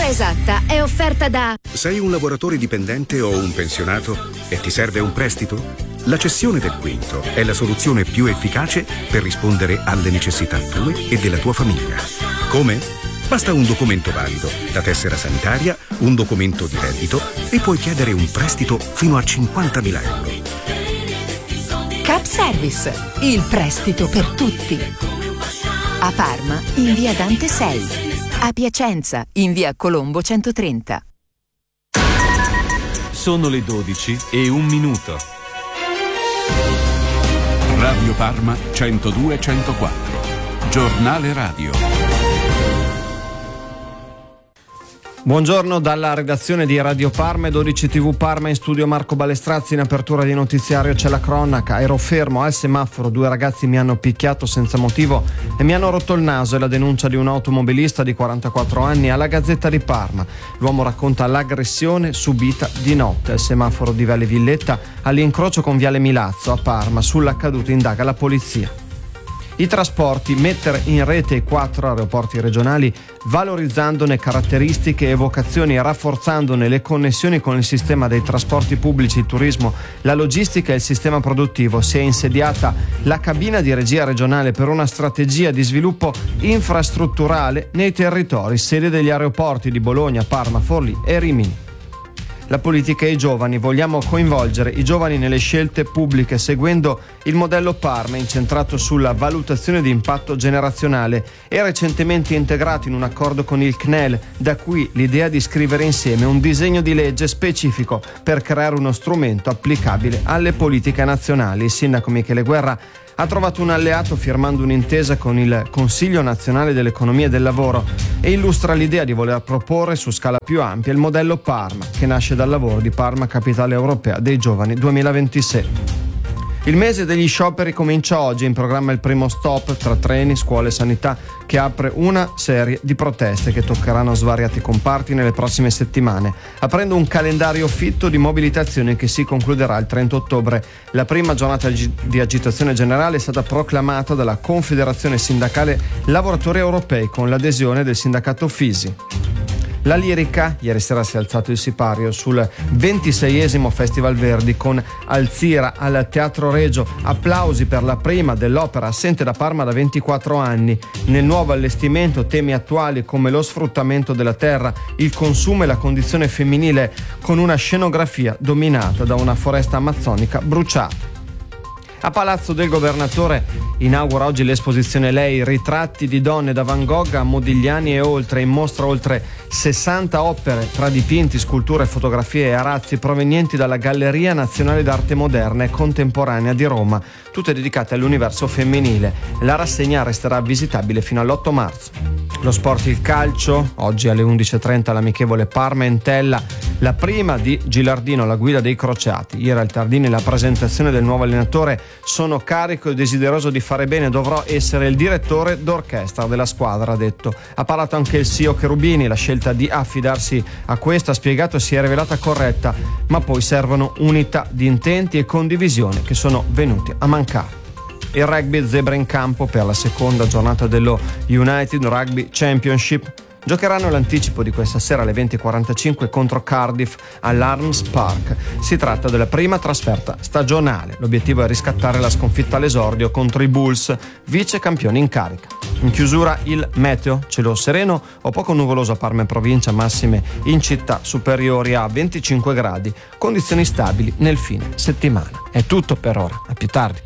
esatta è offerta da... Sei un lavoratore dipendente o un pensionato e ti serve un prestito? La cessione del quinto è la soluzione più efficace per rispondere alle necessità tue e della tua famiglia. Come? Basta un documento valido, la tessera sanitaria, un documento di reddito e puoi chiedere un prestito fino a 50.000 euro. Cap Service, il prestito per tutti. A Parma, in via Dante 6. A Piacenza, in via Colombo 130. Sono le 12:01. Radio Parma 102-104. Giornale radio. Buongiorno dalla redazione di Radio Parma e 12 TV Parma, in studio Marco Balestrazzi. In apertura di notiziario c'è la cronaca. Ero fermo al semaforo, 2 ragazzi mi hanno picchiato senza motivo e mi hanno rotto il naso. È la denuncia di un automobilista di 44 anni alla Gazzetta di Parma. L'uomo racconta l'aggressione subita di notte al semaforo di Viale Villetta all'incrocio con Viale Milazzo a Parma. Sull'accaduto indaga la polizia. I trasporti, mettere in rete i 4 aeroporti regionali, valorizzandone caratteristiche e vocazioni e rafforzandone le connessioni con il sistema dei trasporti pubblici, il turismo, la logistica e il sistema produttivo. Si è insediata la cabina di regia regionale per una strategia di sviluppo infrastrutturale nei territori, sede degli aeroporti di Bologna, Parma, Forlì e Rimini. La politica e i giovani. Vogliamo coinvolgere i giovani nelle scelte pubbliche seguendo il modello Parma, incentrato sulla valutazione di impatto generazionale e recentemente integrato in un accordo con il CNEL, da qui l'idea di scrivere insieme un disegno di legge specifico per creare uno strumento applicabile alle politiche nazionali. Il sindaco Michele Guerra ha trovato un alleato firmando un'intesa con il Consiglio Nazionale dell'Economia e del Lavoro e illustra l'idea di voler proporre su scala più ampia il modello Parma, che nasce dal lavoro di Parma Capitale Europea dei Giovani 2026. Il mese degli scioperi comincia oggi, in programma il primo stop tra treni, scuole e sanità, che apre una serie di proteste che toccheranno svariati comparti nelle prossime settimane, aprendo un calendario fitto di mobilitazione che si concluderà il 30 ottobre. La prima giornata di agitazione generale è stata proclamata dalla Confederazione Sindacale Lavoratori Europei con l'adesione del sindacato Fisi. La lirica, ieri sera si è alzato il sipario sul 26esimo Festival Verdi con Alzira al Teatro Regio, applausi per la prima dell'opera assente da Parma da 24 anni. Nel nuovo allestimento temi attuali come lo sfruttamento della terra, il consumo e la condizione femminile, con una scenografia dominata da una foresta amazzonica bruciata. A Palazzo del Governatore inaugura oggi l'esposizione Lei, ritratti di donne da Van Gogh a Modigliani e oltre. In mostra oltre 60 opere tra dipinti, sculture, fotografie e arazzi provenienti dalla Galleria Nazionale d'Arte Moderna e Contemporanea di Roma, tutte dedicate all'universo femminile. La rassegna resterà visitabile fino all'8 marzo. Lo sport, il calcio, oggi alle 11:30 l'amichevole Parma-Entella, la prima di Gilardino, la guida dei crociati. Ieri al Tardini la presentazione del nuovo allenatore. Sono carico e desideroso di fare bene, dovrò essere il direttore d'orchestra della squadra, ha detto. Ha parlato anche il CEO Cherubini, la scelta di affidarsi a questa, ha spiegato, si è rivelata corretta, ma poi servono unità di intenti e condivisione che sono venuti a mancare. Il rugby, zebra in campo per la seconda giornata dello United Rugby Championship. Giocheranno l'anticipo di questa sera alle 20:45 contro Cardiff all'Arms Park. Si tratta della prima trasferta stagionale. L'obiettivo è riscattare la sconfitta all'esordio contro i Bulls, vice campioni in carica. In chiusura il meteo, cielo sereno o poco nuvoloso a Parma e provincia, massime in città superiori a 25 gradi, condizioni stabili nel fine settimana. È tutto per ora, a più tardi.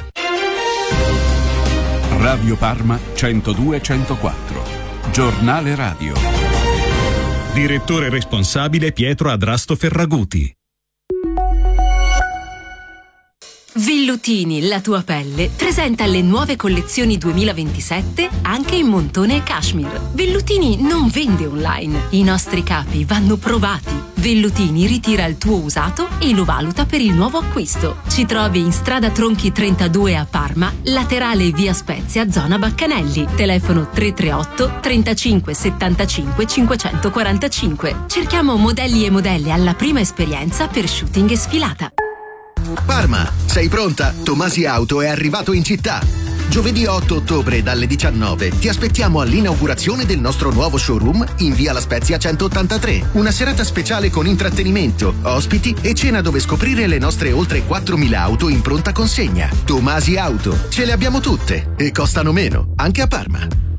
Radio Parma 102-104. Giornale radio. Direttore responsabile Pietro Adrasto Ferraguti. Villutini, la tua pelle, presenta le nuove collezioni 2027 anche in montone e cashmere. Vellutini non vende online. I nostri capi vanno provati. Vellutini ritira il tuo usato e lo valuta per il nuovo acquisto. Ci trovi in strada Tronchi 32 a Parma, laterale via Spezia, zona Baccanelli. Telefono 338 35 75 545. Cerchiamo modelli e modelle alla prima esperienza per shooting e sfilata. Parma, sei pronta? Tomasi Auto è arrivato in città. Giovedì 8 ottobre dalle 19 ti aspettiamo all'inaugurazione del nostro nuovo showroom in via La Spezia 183. Una serata speciale con intrattenimento, ospiti e cena dove scoprire le nostre oltre 4.000 auto in pronta consegna. Tomasi Auto, ce le abbiamo tutte e costano meno, anche a Parma.